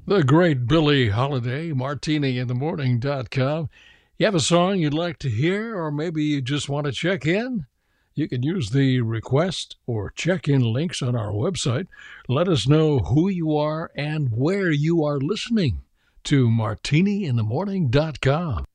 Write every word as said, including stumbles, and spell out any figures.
The great Billie Holiday, martini in the morning dot com. You have a song you'd like to hear, or maybe you just want to check in? You can use the request or check in links on our website. Let us know who you are and where you are listening to martini in the morning dot com.